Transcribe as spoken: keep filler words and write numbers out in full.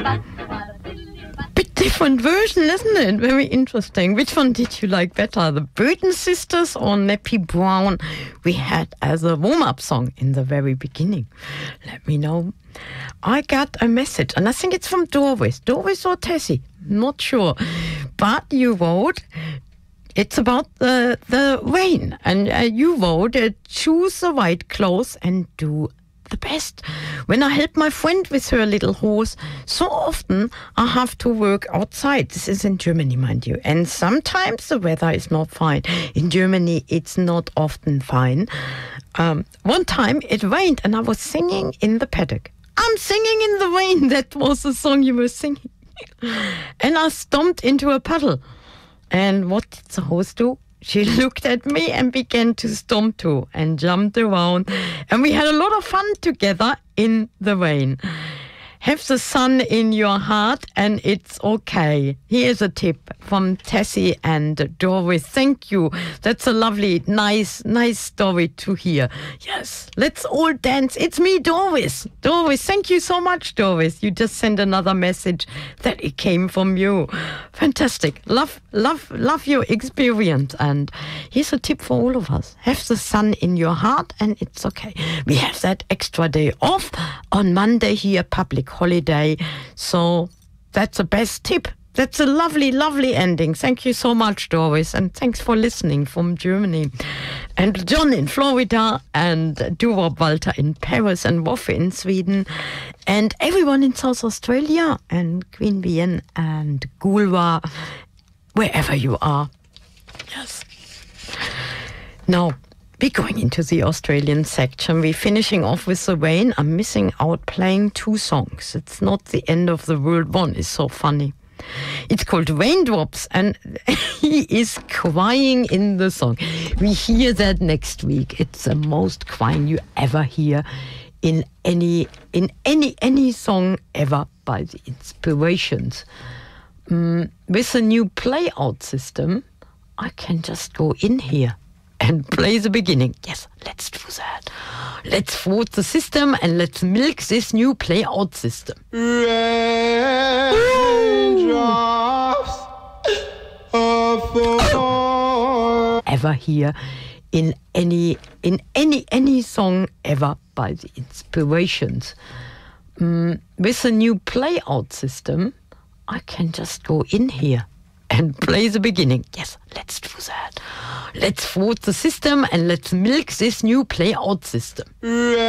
Bit different version, isn't it? Very interesting. Which one did you like better, the Burton Sisters or Nappy Brown we had as a warm-up song in the very beginning? Let me know. I got a message, and I think it's from Doris. Doris or Tessie? Not sure. But you wrote, it's about the, the rain. And uh, you wrote, uh, choose the right clothes and do the best. When I help my friend with her little horse, so often I have to work outside. This is in Germany, mind you. And sometimes the weather is not fine. In Germany, it's not often fine. Um, one time it rained and I was singing in the paddock. I'm singing in the rain. That was the song you were singing. And I stomped into a puddle. And what did the horse do? She looked at me and began to stomp too and jumped around. And we had a lot of fun together in the rain. Have the sun in your heart and it's okay. Here's a tip from Tessie and Doris. Thank you. That's a lovely, nice, nice story to hear. Yes, let's all dance. It's me, Doris. Doris, thank you so much, Doris. You just sent another message that it came from you. Fantastic. Love, love, love your experience. And here's a tip for all of us. Have the sun in your heart and it's okay. We have that extra day off on Monday here, public holiday. So that's the best tip. That's a lovely, lovely ending. Thank you so much, Doris. And thanks for listening from Germany. And John in Florida, and Duro Walter in Paris, and Woffe in Sweden, and everyone in South Australia, and Queen Bien and Gulwa, wherever you are. Yes. Now, we're going into the Australian section. We're finishing off with the rain. I'm missing out playing two songs. It's not the end of the world. One is so funny. It's called Raindrops, and he is crying in the song. We hear that next week. It's the most crying you ever hear in any in any any song ever by the Inspirations. Mm, with a new play-out system, I can just go in here and play the beginning. Yes, let's do that. Let's vote the system and let's milk this new play-out system. Raindrops oh. Ever hear in any in any any song ever by the Inspirations. Mm, with a new play-out system, I can just go in here and play the beginning. Yes, let's do that. Let's vote the system and let's milk this new play-out system.